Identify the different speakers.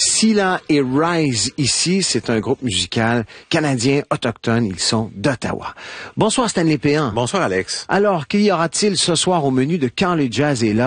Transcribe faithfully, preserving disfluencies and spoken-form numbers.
Speaker 1: Scylla et Rise ici, c'est un groupe musical canadien autochtone, ils sont d'Ottawa. Bonsoir Stanley Péan.
Speaker 2: Bonsoir Alex.
Speaker 1: Alors, qu'y aura-t-il ce soir au menu de Quand le jazz est là?